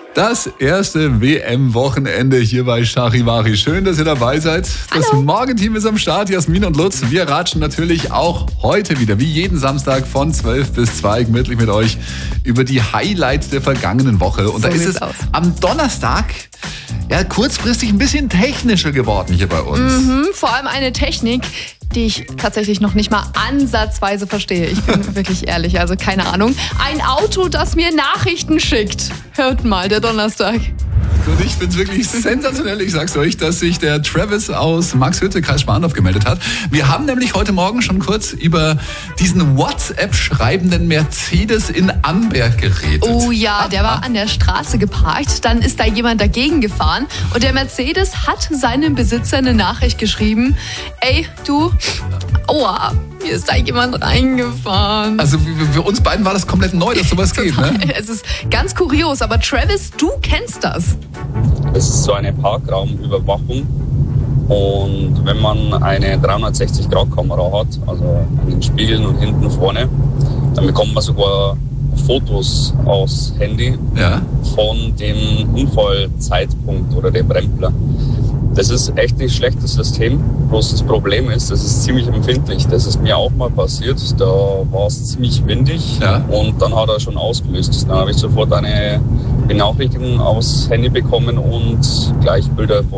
Das erste WM-Wochenende hier bei Charivari. Schön, dass ihr dabei seid. Das Morgenteam ist am Start. Jasmin und Lutz. Wir ratschen natürlich auch heute wieder, wie jeden Samstag von 12 bis 2 gemütlich mit euch über die Highlights der vergangenen Woche. Und so da ist es am Donnerstag kurzfristig ein bisschen technischer geworden hier bei uns. Vor allem eine Technik, die ich tatsächlich noch nicht mal ansatzweise verstehe. Ich bin wirklich ehrlich, also keine Ahnung. Ein Auto, das mir Nachrichten schickt. Hört mal, der Donnerstag. Und ich finde es wirklich sensationell, ich sag's euch, dass sich der Travis aus Marxhütte, Kreis Sparndorf, gemeldet hat. Wir haben nämlich heute Morgen schon kurz über diesen WhatsApp-schreibenden Mercedes in Amberg geredet. Oh ja, der war an der Straße geparkt, dann ist da jemand dagegen gefahren und der Mercedes hat seinem Besitzer eine Nachricht geschrieben. Ey, du, aua, mir ist da jemand reingefahren. Also für uns beiden war das komplett neu, dass sowas geht, ne? Es ist ganz kurios, aber Travis, du kennst das. Es ist so eine Parkraumüberwachung und wenn man eine 360-Grad-Kamera hat, also an den Spiegeln und hinten vorne, dann bekommt man sogar Fotos aus Handy von dem Unfallzeitpunkt oder dem Rempler. Das ist echt nicht schlechtes System, bloß das Problem ist, das ist ziemlich empfindlich. Das ist mir auch mal passiert, da war es ziemlich windig und dann hat er schon ausgelöst. Dann habe ich sofort eine Benachrichtigung aufs Handy bekommen und gleich Bilder